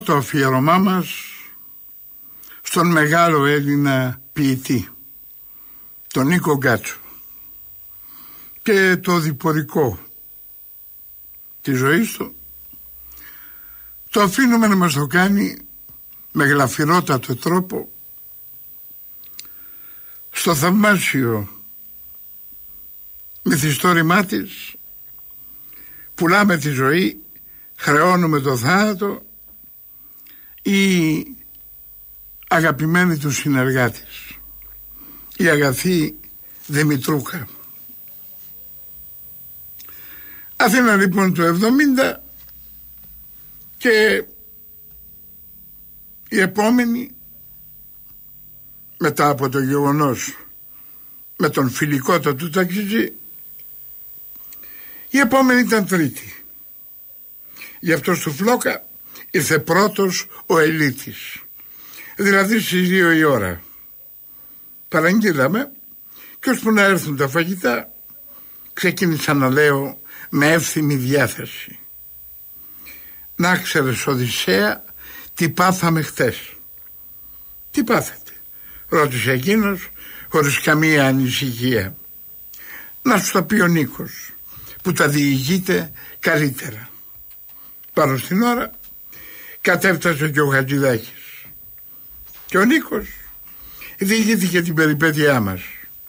Το αφιέρωμά μας στον μεγάλο Έλληνα ποιητή, τον Νίκο Γκάτσο, και το διπορικό της ζωής του το αφήνουμε να μας το κάνει με γλαφυρότατο τρόπο στο θαυμάσιο μυθιστόρημά της «Πουλάμε τη ζωή, χρεώνουμε το θάνατο», η αγαπημένη του συνεργάτης, η αγαθή Δημητρούκα. Αθήνα λοιπόν του 70, και η επόμενη, μετά από το γεγονός με τον φιλικότατο ταξιτζή, η επόμενη ήταν Τρίτη. Γι' αυτό στο Φλόκα ήρθε πρώτος ο Ελίτης, δηλαδή στις 2 η ώρα. Παραγγείλαμε και ώσπου να έρθουν τα φαγητά ξεκίνησα να λέω με εύθυμη διάθεση: «Να ξέρεις, Οδυσσέα, τι πάθαμε χτες». «Τι πάθατε?» ρώτησε εκείνος χωρίς καμία ανησυχία. «Να σου τα πει ο Νίκος, που τα διηγείται καλύτερα». Πάνω στην ώρα κατέφτασε και ο Χατζηδάκης και ο Νίκος διηγήθηκε την περιπέτειά μας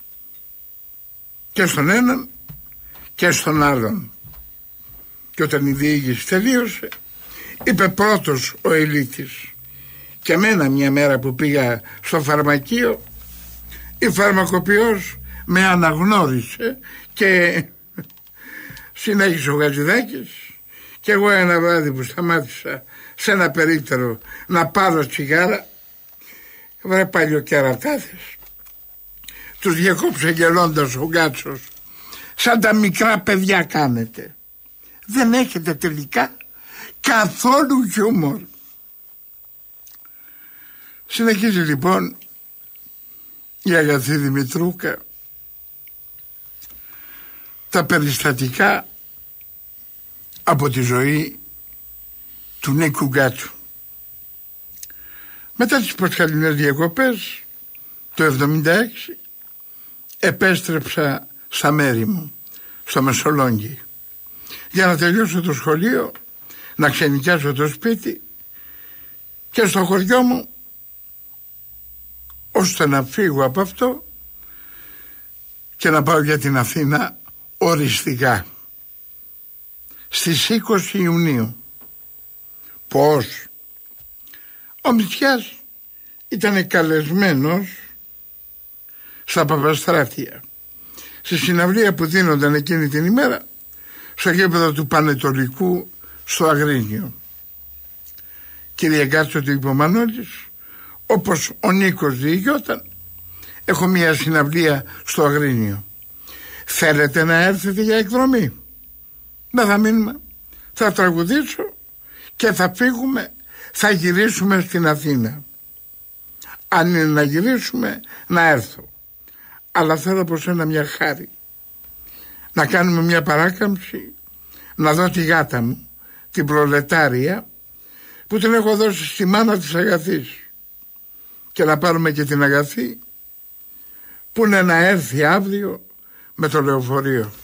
και στον έναν και στον άλλον. Και όταν η διήγηση τελείωσε, είπε πρώτος ο Ελίτης: «Και εμένα μια μέρα που πήγα στο φαρμακείο, η φαρμακοποιός με αναγνώρισε και...» Συνέχισε ο Χατζηδάκης: «Και εγώ ένα βράδυ που σταμάτησα σε ένα περίπτερο να πάρω τσιγάρα, βρε παλιοκερατάδες». Τους διακόψε γελώντας ο Γκάτσος: «Σαν τα μικρά παιδιά κάνετε. Δεν έχετε τελικά καθόλου χιούμορ». Συνεχίζει λοιπόν η αγαθή Δημητρούκα τα περιστατικά από τη ζωή του Νίκου Γκάτσου. Μετά τις πασχαλινές διακοπές το 1976 επέστρεψα στα μέρη μου, στο Μεσολόγγι, για να τελειώσω το σχολείο, να ξενοικιάσω το σπίτι και στο χωριό μου, ώστε να φύγω από αυτό και να πάω για την Αθήνα οριστικά στις 20 Ιουνίου. Πώς? Ο Μητσιάς ήταν καλεσμένος στα Παπαστράτια, στη συναυλία που δίνονταν εκείνη την ημέρα στο γήπεδο του Πανετολικού στο Αγρίνιο. «Κύριε Γκάτσο», του είπε ο Μανώλης, όπως ο Νίκος διηγιόταν, «έχω μια συναυλία στο Αγρίνιο. Θέλετε να έρθετε για εκδρομή?» «Να, θα μείνουμε, θα τραγουδήσω και θα φύγουμε, θα γυρίσουμε στην Αθήνα. Αν είναι να γυρίσουμε, να έρθω. Αλλά θέλω από σένα μια χάρη. Να κάνουμε μια παράκαμψη, να δω τη γάτα μου, την προλετάρια, που την έχω δώσει στη μάνα της Αγαθής, και να πάρουμε και την Αγαθή, που είναι να έρθει αύριο με το λεωφορείο».